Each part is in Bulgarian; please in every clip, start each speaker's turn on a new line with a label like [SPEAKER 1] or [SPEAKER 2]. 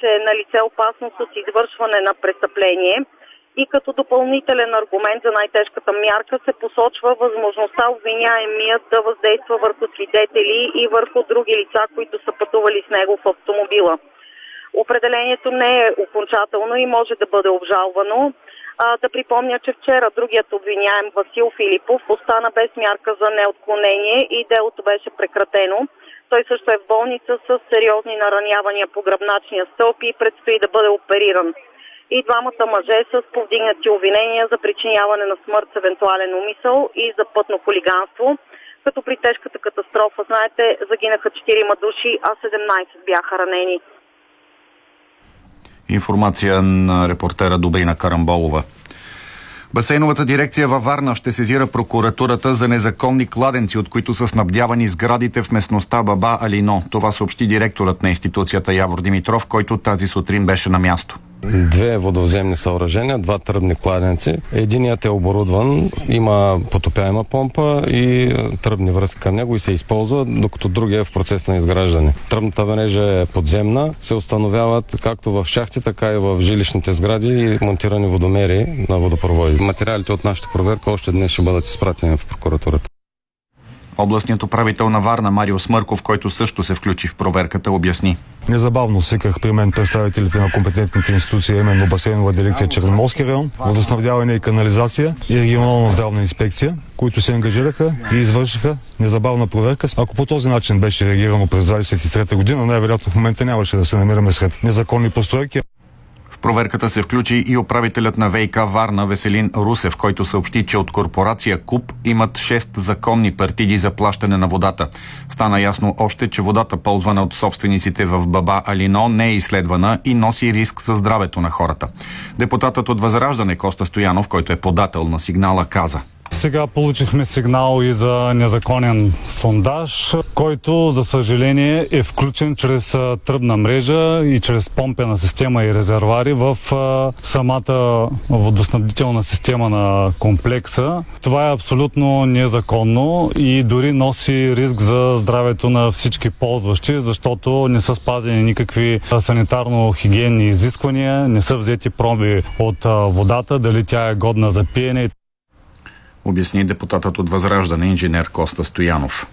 [SPEAKER 1] че е налице опасност от извършване на престъпление и като допълнителен аргумент за най-тежката мярка се посочва възможността обвиняемият да въздейства върху свидетели и върху други лица, които са пътували с него в автомобила. Определението не е окончателно и може да бъде обжалвано. Да припомня, че вчера другият обвиняем Васил Филипов остана без мярка за неотклонение и делото беше прекратено. Той също е в болница с сериозни наранявания по гръбначния стълб и предстои да бъде опериран. И двамата мъже са с повдигнати обвинения за причиняване на смърт с евентуален умисъл и за пътно хулиганство, като при тежката катастрофа, знаете, загинаха 4 души, а 17 бяха ранени.
[SPEAKER 2] Информация на репортера Добрина Карамболова. Басейновата дирекция във Варна ще сезира прокуратурата за незаконни кладенци, от които са снабдявани сградите в местността Баба Алино. Това съобщи директорът на институцията Явор Димитров, който тази сутрин беше на място.
[SPEAKER 3] 2 водовземни съоръжения, 2 тръбни кладенци. Единият е оборудван, има потопяема помпа и тръбни връзки към него и се използва, докато другия е в процес на изграждане. Тръбната мрежа е подземна, се установяват както в шахти, така и в жилищните сгради и монтирани водомери на водопроводи. Материалите от нашата проверка още днес ще бъдат изпратени в прокуратурата.
[SPEAKER 2] Областният управител на Варна Марио Смърков, който също се включи в проверката, обясни.
[SPEAKER 4] Незабавно свиках при мен представителите на компетентните институции, именно Басейнова дирекция Черноморски район, водоснабдяване и канализация и регионална здравна инспекция, които се ангажираха и извършиха незабавна проверка. Ако по този начин беше реагирано през 23-та година, най-вероятно в момента нямаше да се намираме сред незаконни постройки.
[SPEAKER 2] В проверката се включи и управителят на ВиК Варна Веселин Русев, който съобщи, че от корпорация КУП имат 6 законни партиди за плащане на водата. Стана ясно още, че водата, ползвана от собствениците в Баба Алино, не е изследвана и носи риск за здравето на хората. Депутатът от Възраждане Коста Стоянов, който е подател на сигнала, каза:
[SPEAKER 5] Сега получихме сигнал и за незаконен сондаж, който, за съжаление, е включен чрез тръбна мрежа и чрез помпена система и резервари в самата водоснабдителна система на комплекса. Това е абсолютно незаконно и дори носи риск за здравето на всички ползващи, защото не са спазени никакви санитарно-хигиенни изисквания, не са взети проби от водата, дали тя е годна за пиене.
[SPEAKER 2] Обясни депутатът от Възраждане инженер Коста Стоянов.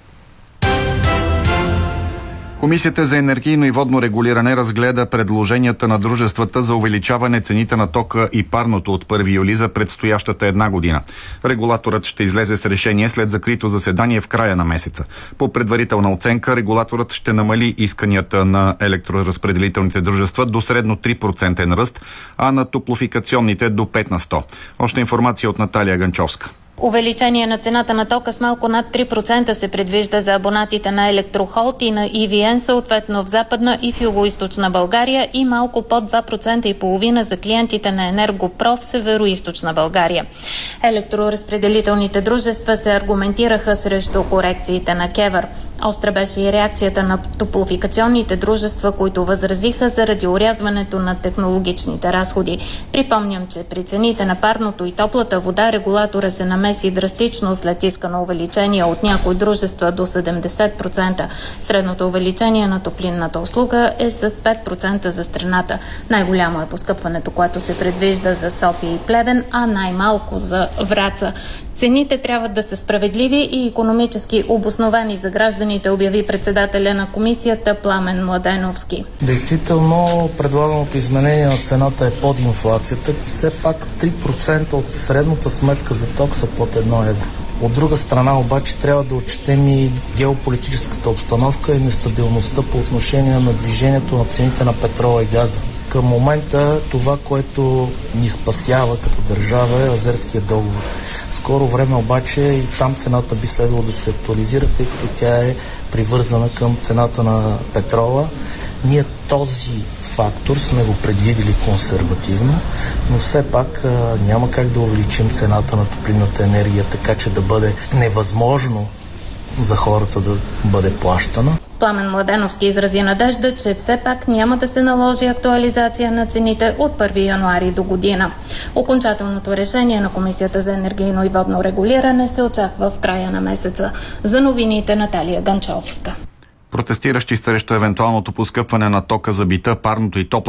[SPEAKER 2] Комисията за енергийно и водно регулиране разгледа предложенията на дружествата за увеличаване цените на тока и парното от 1 юли за предстоящата една година. Регулаторът ще излезе с решение след закрито заседание в края на месеца. По предварителна оценка, регулаторът ще намали исканията на електроразпределителните дружества до средно 3% ръст, а на топлофикационните до 5%. Още информация от Наталия Ганчовска.
[SPEAKER 6] Увеличение на цената на тока с малко над 3% се предвижда за абонатите на Електрохолд и на EVN, съответно в Западна и в Югоизточна България, и малко под 2,5% за клиентите на Енергопро в Североизточна България. Електроразпределителните дружества се аргументираха срещу корекциите на КЕВР. Остра беше и реакцията на топлофикационните дружества, които възразиха заради орязването на технологичните разходи. Припомням, че при цените на парното и топлата вода регулатора се намеси драстично след искано увеличение от някои дружества до 70%. Средното увеличение на топлинната услуга е с 5% за страната. Най-голямо е поскъпването, което се предвижда за София и Плевен, а най-малко за Враца. Цените трябва да са справедливи и икономически обосновани за гражданите, обяви председателя на комисията Пламен Младеновски.
[SPEAKER 7] Действително, предлаганото изменение на цената е под инфлацията. Все пак 3% от средната сметка за ток са под 1 евро. От друга страна обаче трябва да отчетем и геополитическата обстановка и нестабилността по отношение на движението на цените на петрола и газа. Към момента това, което ни спасява като държава, е Азерския договор. В скоро време обаче и там цената би следвало да се актуализира, тъй като тя е привързана към цената на петрола. Ние този фактор сме го предвидили консервативно, но все пак няма как да увеличим цената на топлинната енергия, така че да бъде невъзможно за хората да бъде плащана.
[SPEAKER 6] Пламен Младеновски изрази надежда, че все пак няма да се наложи актуализация на цените от 1 януари до година. Окончателното решение на Комисията за енергийно и водно регулиране се очаква в края на месеца. За новините Наталия Ганчовска.
[SPEAKER 2] Протестиращи срещу евентуалното поскъпване на тока за бита, парното и топлата